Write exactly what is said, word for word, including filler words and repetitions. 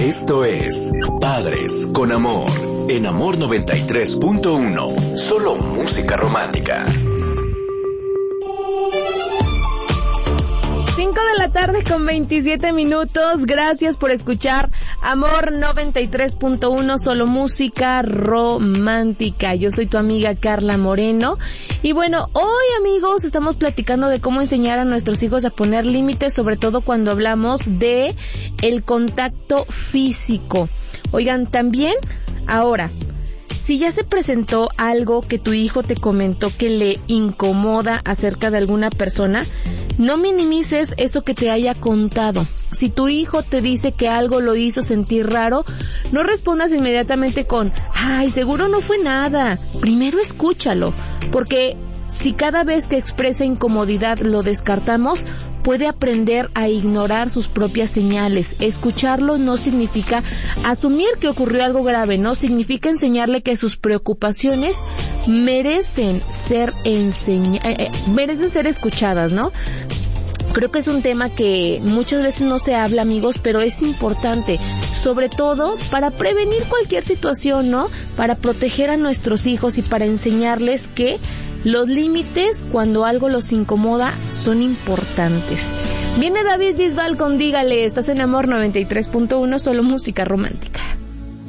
Esto es Padres con Amor, en Amor noventa y tres punto uno. Solo música romántica. cinco de la tarde con veintisiete minutos. Gracias por escuchar Amor noventa y tres punto uno, solo música romántica. Yo soy tu amiga Carla Moreno. Y bueno, hoy, amigos, estamos platicando de cómo enseñar a nuestros hijos a poner límites, sobre todo cuando hablamos de el contacto físico. Oigan, también, ahora, si ya se presentó algo que tu hijo te comentó que le incomoda acerca de alguna persona, no minimices eso que te haya contado. Si tu hijo te dice que algo lo hizo sentir raro, no respondas inmediatamente con, ay, seguro no fue nada. Primero escúchalo, porque si cada vez que expresa incomodidad lo descartamos, puede aprender a ignorar sus propias señales. Escucharlo no significa asumir que ocurrió algo grave, no significa enseñarle que sus preocupaciones merecen ser enseña- eh, eh, merecen ser escuchadas, ¿no? Creo que es un tema que muchas veces no se habla, amigos, pero es importante, sobre todo para prevenir cualquier situación, ¿no? Para proteger a nuestros hijos y para enseñarles que los límites, cuando algo los incomoda, son importantes. Viene David Bisbal con Dígale, estás en Amor noventa y tres punto uno, solo música romántica.